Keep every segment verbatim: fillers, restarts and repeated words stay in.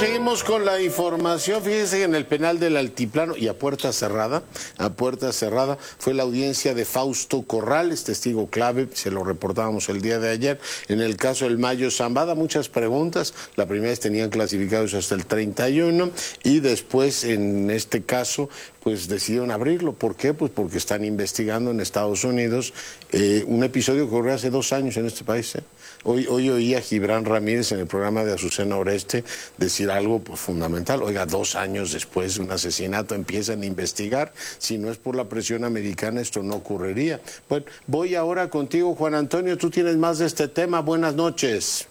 seguimos con la información. Fíjense que en el penal del Altiplano y a puerta cerrada, a puerta cerrada, fue la audiencia de Fausto Corrales, testigo clave, se lo reportábamos el día de ayer, en el caso del Mayo Zambada. Muchas preguntas, la primera vez tenían clasificados hasta el treinta y uno y después en este caso pues decidieron abrirlo. ¿Por qué? Pues porque están investigando en Estados Unidos eh, un episodio que ocurrió hace dos años en este país. ¿eh? Hoy, hoy oí a Gibran Ramírez en el programa de Azucena Oreste decir algo pues, fundamental. Oiga, dos años después de un asesinato empiezan a investigar. Si no es por la presión americana, esto no ocurriría. Bueno, voy ahora contigo, Juan Antonio. Tú tienes más de este tema. Buenas noches.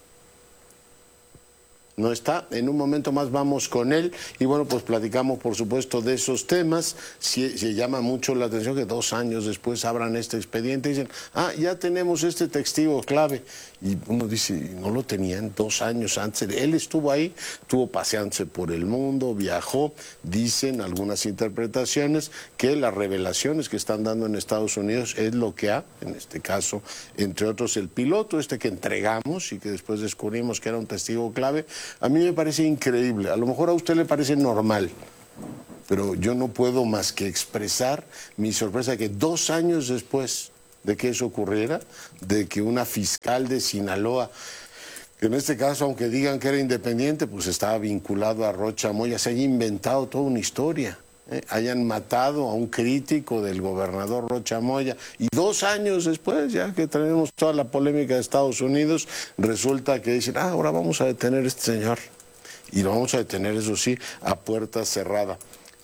No está, en un momento más vamos con él y bueno, pues platicamos por supuesto de esos temas. Se, se llama mucho la atención que dos años después abran este expediente y dicen, ah, ya tenemos este testigo clave. Y uno dice, no lo tenían dos años antes. Él estuvo ahí, estuvo paseándose por el mundo, viajó. Dicen algunas interpretaciones que las revelaciones que están dando en Estados Unidos es lo que ha, en este caso, entre otros el piloto, este que entregamos y que después descubrimos que era un testigo clave. A mí me parece increíble, a lo mejor a usted le parece normal, pero yo no puedo más que expresar mi sorpresa que dos años después de que eso ocurriera, de que una fiscal de Sinaloa, que en este caso, aunque digan que era independiente, pues estaba vinculado a Rocha Moya, se haya inventado toda una historia. ¿eh? Hayan matado a un crítico del gobernador Rocha Moya y dos años después, ya que tenemos toda la polémica de Estados Unidos, resulta que dicen, ah, ahora vamos a detener a este señor y lo vamos a detener, eso sí, a puerta cerrada.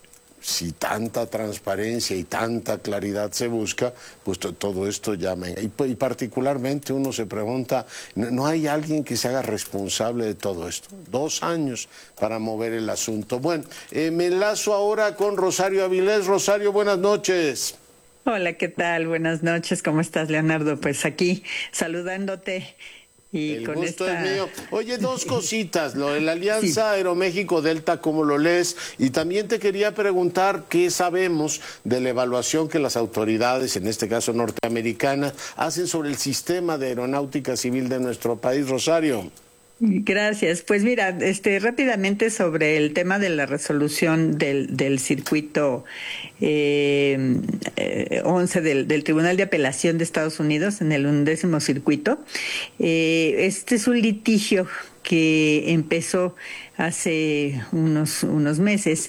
Si tanta transparencia y tanta claridad se busca, pues todo esto llama. Y, y particularmente uno se pregunta, ¿no, ¿no hay alguien que se haga responsable de todo esto? Dos años para mover el asunto. Bueno, eh, me enlazo ahora con Rosario Avilés. Rosario, buenas noches. Hola, ¿qué tal? Buenas noches, ¿cómo estás, Leonardo? Pues aquí saludándote. Y el con gusto esta... es mío. Oye, dos cositas, lo de la Alianza sí. Aeroméxico-Delta, ¿cómo lo lees? Y también te quería preguntar qué sabemos de la evaluación que las autoridades, en este caso norteamericanas, hacen sobre el sistema de aeronáutica civil de nuestro país, Rosario. Gracias. Pues mira, este rápidamente sobre el tema de la resolución del, del circuito eh, eh, once del, del Tribunal de Apelación de Estados Unidos en el undécimo circuito. Eh, este es un litigio que empezó hace unos unos meses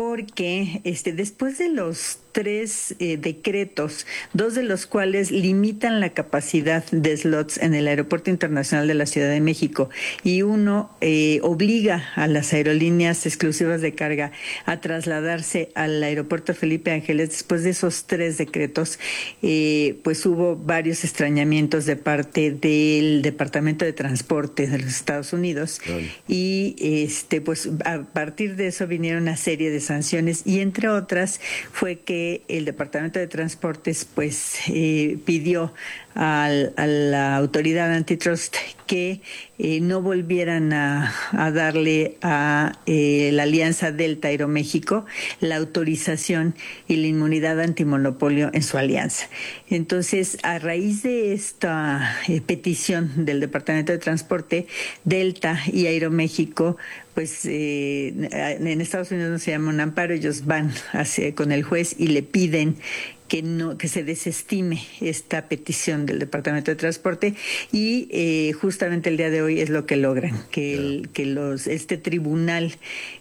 porque este después de los tres eh, decretos, dos de los cuales limitan la capacidad de slots en el Aeropuerto Internacional de la Ciudad de México y uno eh, obliga a las aerolíneas exclusivas de carga a trasladarse al Aeropuerto Felipe Ángeles. Después de esos tres decretos, eh, pues hubo varios extrañamientos de parte del Departamento de Transporte de los Estados Unidos. Claro. Y este pues a partir de eso vinieron una serie de sanciones y entre otras fue que el Departamento de Transportes pues eh, pidió al, a la autoridad antitrust que eh, no volvieran a, a darle a eh, la Alianza Delta Aeroméxico la autorización y la inmunidad antimonopolio en su alianza. Entonces, a raíz de esta eh, petición del Departamento de Transporte, Delta y Aeroméxico, pues eh, en Estados Unidos no se llama un amparo, ellos van hacia, con el juez y le piden que no que se desestime esta petición del Departamento de Transporte y eh, justamente el día de hoy es lo que logran, que el, que los este tribunal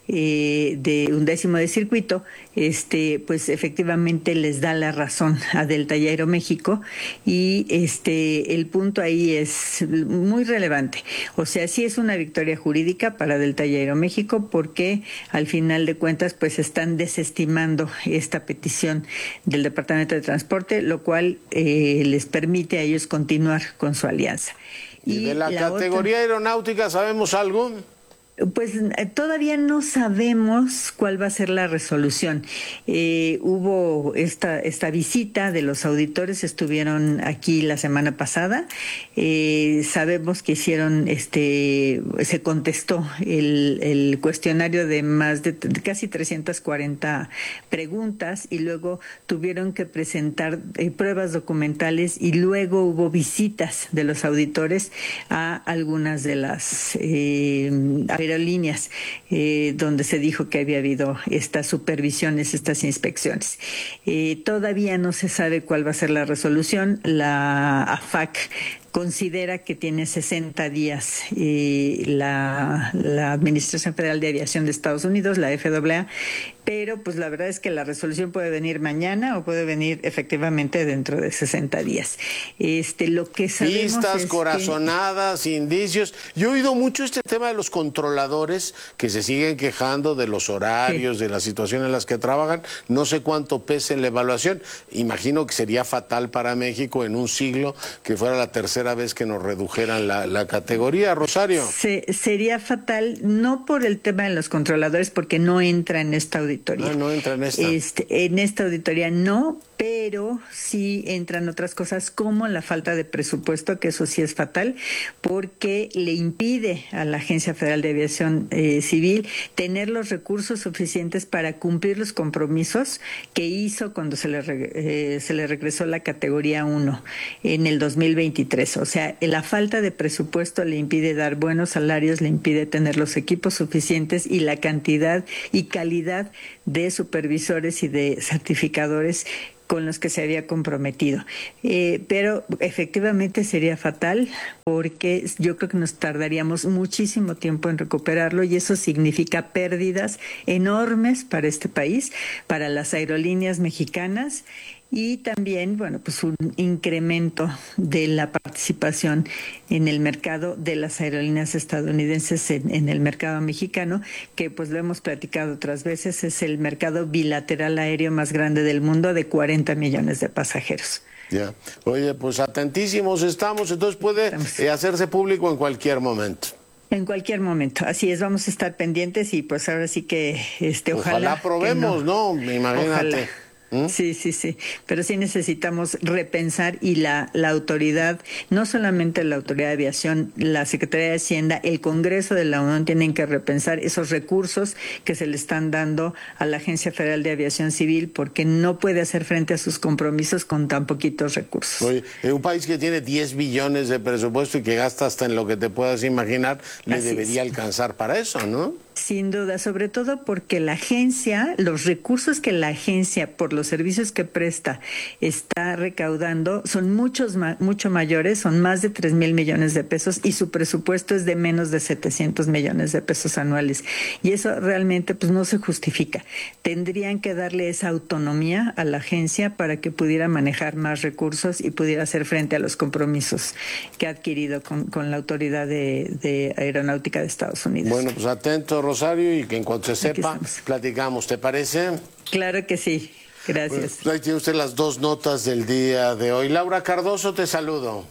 eh, de undécimo de circuito este pues efectivamente les da la razón a Delta y Aeroméxico y este el punto ahí es muy relevante. O sea, sí es una victoria jurídica para Delta y Aeroméxico porque al final de cuentas pues están desestimando esta petición del Departamento de Transporte, lo cual eh, les permite a ellos continuar con su alianza. ¿Y, y de la, la categoría otra... aeronáutica sabemos algo? Pues todavía no sabemos cuál va a ser la resolución. Eh, hubo esta esta visita de los auditores, estuvieron aquí la semana pasada. Eh, sabemos que hicieron, este, se contestó el, el cuestionario de más de, de casi trescientas cuarenta preguntas y luego tuvieron que presentar eh, pruebas documentales y luego hubo visitas de los auditores a algunas de las eh, aerolíneas, eh, donde se dijo que había habido estas supervisiones, estas inspecciones. Eh, todavía no se sabe cuál va a ser la resolución. La A F A C considera que tiene sesenta días eh, la, la Administración Federal de Aviación de Estados Unidos, la F A A, pero pues la verdad es que la resolución puede venir mañana o puede venir efectivamente dentro de sesenta días. Este, lo que sabemos Pistas, es corazonadas, que... indicios. Yo he oído mucho este tema de los controladores que se siguen quejando de los horarios, sí, de la situación en las que trabajan. No sé cuánto pesa en la evaluación. Imagino que sería fatal para México en un siglo que fuera la tercera vez que nos redujeran la, la categoría, Rosario. Se, sería fatal, no por el tema de los controladores, porque no entra en esta auditoría. Ah, no entra en esta. Este, en esta auditoría no, pero sí entran otras cosas como la falta de presupuesto, que eso sí es fatal, porque le impide a la Agencia Federal de Aviación eh, Civil tener los recursos suficientes para cumplir los compromisos que hizo cuando se le, eh, se le regresó la categoría uno en el dos mil veintitrés. O sea, la falta de presupuesto le impide dar buenos salarios, le impide tener los equipos suficientes y la cantidad y calidad de supervisores y de certificadores con los que se había comprometido. Eh, pero efectivamente sería fatal porque yo creo que nos tardaríamos muchísimo tiempo en recuperarlo y eso significa pérdidas enormes para este país, para las aerolíneas mexicanas y también, bueno, pues un incremento de la participación en el mercado de las aerolíneas estadounidenses en, en el mercado mexicano, que pues lo hemos platicado otras veces, es el mercado bilateral aéreo más grande del mundo de cuarenta millones de pasajeros. Ya. Oye, pues atentísimos estamos, entonces puede estamos. Eh, hacerse público en cualquier momento. En cualquier momento, así es, vamos a estar pendientes y pues ahora sí que este ojalá, ojalá probemos, no. no, imagínate. Ojalá. ¿Mm? Sí, sí, sí, pero sí necesitamos repensar y la, la autoridad, no solamente la Autoridad de Aviación, la Secretaría de Hacienda, el Congreso de la Unión tienen que repensar esos recursos que se le están dando a la Agencia Federal de Aviación Civil porque no puede hacer frente a sus compromisos con tan poquitos recursos. Oye, en un país que tiene diez billones de presupuesto y que gasta hasta en lo que te puedas imaginar, le Así debería es. alcanzar para eso, ¿no? Sin duda, sobre todo porque la agencia, los recursos que la agencia por los servicios que presta está recaudando son muchos mucho mayores, son más de tres mil millones de pesos y su presupuesto es de menos de setecientos millones de pesos anuales. Y eso realmente pues no se justifica. Tendrían que darle esa autonomía a la agencia para que pudiera manejar más recursos y pudiera hacer frente a los compromisos que ha adquirido con, con la Autoridad de, de Aeronáutica de Estados Unidos. Bueno, pues atento, Rosario, y que en cuanto se sepa, platicamos, ¿te parece? Claro que sí, gracias. Pues ahí tiene usted las dos notas del día de hoy. Laura Cardoso, te saludo.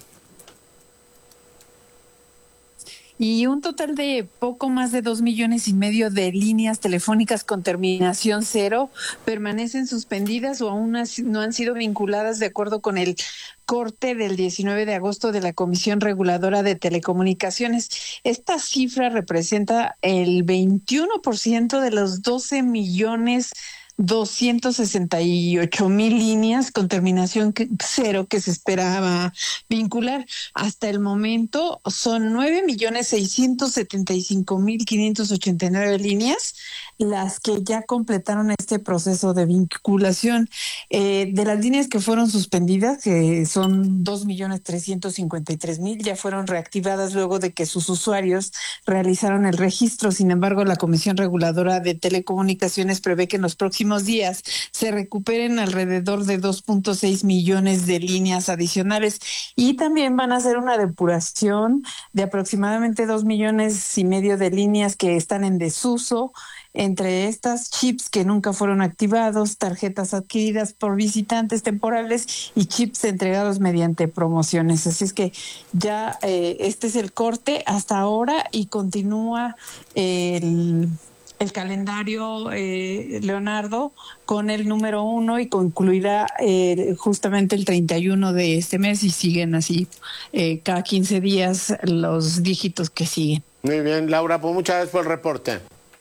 Y un total de poco más de dos millones y medio de líneas telefónicas con terminación cero permanecen suspendidas o aún no han sido vinculadas de acuerdo con el corte del diecinueve de agosto de la Comisión Reguladora de Telecomunicaciones. Esta cifra representa el veintiuno por ciento de los doce millones doscientos sesenta y ocho mil líneas con terminación cero que se esperaba vincular. Hasta el momento son nueve millones seiscientos setenta y cinco mil quinientos ochenta y nueve líneas las que ya completaron este proceso de vinculación. Eh, de las líneas que fueron suspendidas, que son dos millones trescientos cincuenta y tres mil, ya fueron reactivadas luego de que sus usuarios realizaron el registro. Sin embargo, la Comisión Reguladora de Telecomunicaciones prevé que en los próximos días se recuperen alrededor de dos punto seis millones de líneas adicionales y también van a hacer una depuración de aproximadamente dos millones y medio de líneas que están en desuso. Entre estas, chips que nunca fueron activados, tarjetas adquiridas por visitantes temporales y chips entregados mediante promociones. Así es que ya eh, este es el corte hasta ahora y continúa el... el calendario, eh, Leonardo, con el número uno y concluirá eh, justamente el treinta y uno de este mes y siguen así eh, cada quince días los dígitos que siguen. Muy bien, Laura, pues muchas gracias por el reporte.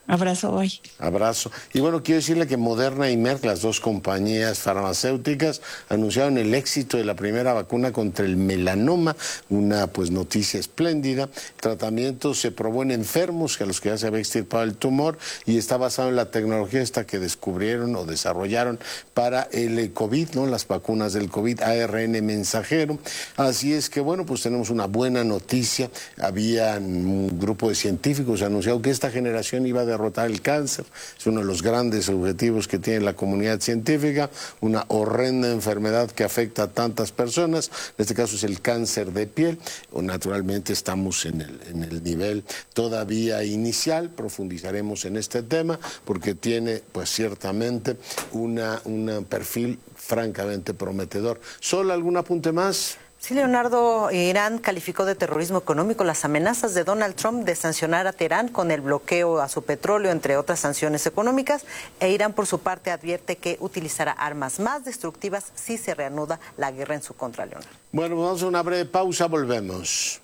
Abrazo hoy. Abrazo. Y bueno, quiero decirle que Moderna y Merck, las dos compañías farmacéuticas, anunciaron el éxito de la primera vacuna contra el melanoma, una pues noticia espléndida. El tratamiento se probó en enfermos a los que ya se había extirpado el tumor y está basado en la tecnología esta que descubrieron o desarrollaron para el COVID, ¿no? Las vacunas del COVID, A R N mensajero. Así es que bueno, pues tenemos una buena noticia. Había un grupo de científicos anunciado que esta generación iba a derrotar el cáncer. Es uno de los grandes objetivos que tiene la comunidad científica, una horrenda enfermedad que afecta a tantas personas. En este caso es el cáncer de piel. Naturalmente estamos en el, en el nivel todavía inicial, profundizaremos en este tema porque tiene pues ciertamente una, un perfil francamente prometedor. ¿Solo algún apunte más? Sí, Leonardo, Irán calificó de terrorismo económico las amenazas de Donald Trump de sancionar a Teherán con el bloqueo a su petróleo, entre otras sanciones económicas, e Irán por su parte advierte que utilizará armas más destructivas si se reanuda la guerra en su contra, Leonardo. Bueno, vamos a una breve pausa, volvemos.